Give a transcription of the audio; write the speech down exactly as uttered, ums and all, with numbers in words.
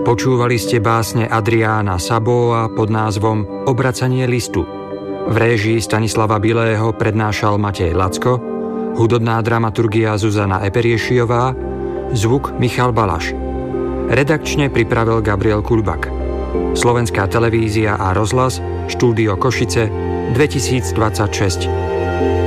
Počúvali ste básne Adriána Sabóa pod názvom Obracanie listu. V réžii Stanislava Bilého prednášal Matej Lacko, hudobná dramaturgia Zuzana Eperiešiová, zvuk Michal Balaš. Redakčne pripravil Gabriel Kuľbak. Slovenská televízia a rozhlas, štúdio Košice, dvetisícdvadsaťšesť.